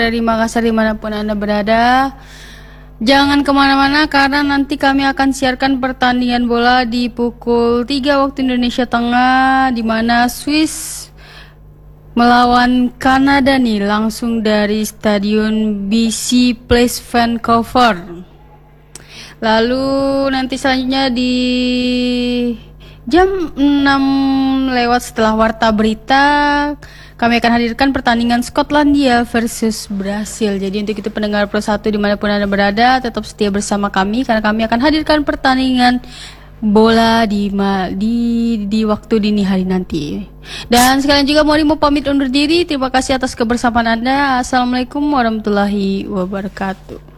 dari Makassar dimanapun Anda berada. Jangan kemana-mana karena nanti kami akan siarkan pertandingan bola di pukul 3 waktu Indonesia Tengah, di mana Swiss melawan Kanada nih, langsung dari Stadion BC Place Vancouver. Lalu nanti selanjutnya di jam 6 lewat setelah warta berita kami akan hadirkan pertandingan Skotlandia versus Brasil. Jadi untuk itu pendengar Pro 1 dimanapun Anda berada, tetap setia bersama kami karena kami akan hadirkan pertandingan bola di waktu dini hari nanti. Dan sekalian juga mau pamit undur diri. Terima kasih atas kebersamaan Anda. Assalamualaikum warahmatullahi wabarakatuh.